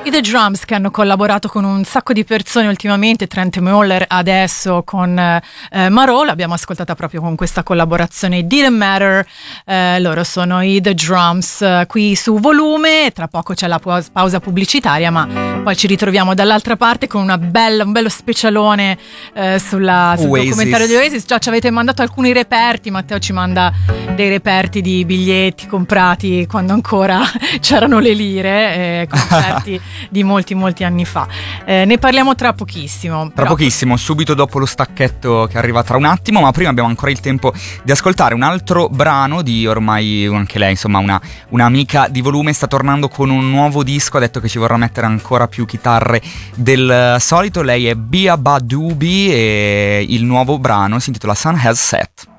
I The Drums, che hanno collaborato con un sacco di persone ultimamente, Trent Muller adesso con Marò, l'abbiamo ascoltata proprio con questa collaborazione Didn't Matter. Loro sono i The Drums qui su Volume, tra poco c'è la pausa pubblicitaria, ma poi ci ritroviamo dall'altra parte con un bello specialone sul documentario di Oasis. Già ci avete mandato alcuni reperti, Matteo ci manda dei reperti di biglietti comprati quando ancora c'erano le lire, concerti di molti anni fa. Ne parliamo tra pochissimo. Tra pochissimo, subito dopo lo stacchetto che arriva tra un attimo, ma prima abbiamo ancora il tempo di ascoltare un altro brano di ormai anche lei, insomma un'amica di Volume. Sta tornando con un nuovo disco, ha detto che ci vorrà mettere ancora più chitarre del solito. Lei è Bia Badubi e il nuovo brano si intitola Sun Has Set.